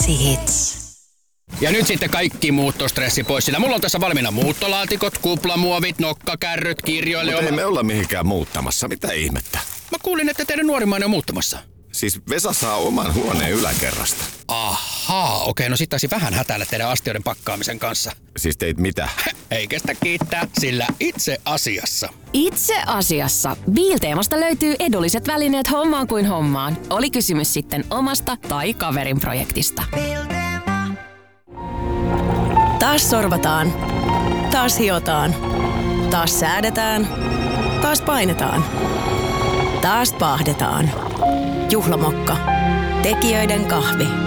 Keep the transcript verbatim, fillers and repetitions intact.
Energy Hits. Ja nyt sitten kaikki muuttostressi pois. Sillä mulla on tässä valmiina muuttolaatikot, kuplamuovit, nokkakärryt, kirjoille. Mutta ei me olla mihinkään muuttamassa. Mitä ihmettä? Mä kuulin, että teidän nuorimmainen on muuttamassa. Siis Vesa saa oman huoneen yläkerrasta. Ahaa, okei, no sit taisi vähän hätäillä teidän astioiden pakkaamisen kanssa. Siis teit mitä? Ei kestä kiittää, sillä itse asiassa. Itse asiassa. Biilteemasta löytyy edulliset välineet hommaan kuin hommaan. Oli kysymys sitten omasta tai kaverin projektista. Taas sorvataan. Taas hiotaan. Taas säädetään. Taas painetaan. Taas paahdetaan. Juhlamokka. Tekijöiden kahvi.